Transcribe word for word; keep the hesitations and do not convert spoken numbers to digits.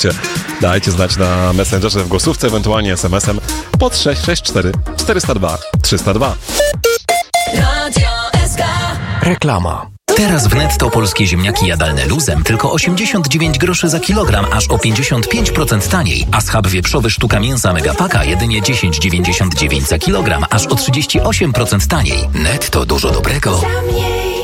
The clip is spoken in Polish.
słuchajcie, dajcie znać na Messengerze, w głosówce, ewentualnie es em esem pod sześć sześć cztery czterysta dwa trzysta dwa. Radio S K. Reklama. Teraz w Netto polskie ziemniaki jadalne luzem tylko osiemdziesiąt dziewięć groszy za kilogram, aż o pięćdziesiąt pięć procent taniej, a schab wieprzowy sztuka mięsa Megapaka jedynie dziesięć dziewięćdziesiąt dziewięć za kilogram, aż o trzydzieści osiem procent taniej. Netto, dużo dobrego.